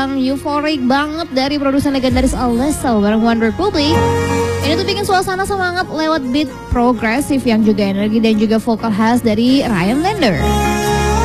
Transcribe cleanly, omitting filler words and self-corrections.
euforik banget dari produsen legendaris Alesso bareng One Republic. Ini tuh bikin suasana semangat lewat beat progresif yang juga energi dan juga vokal khas dari Ryan Lander.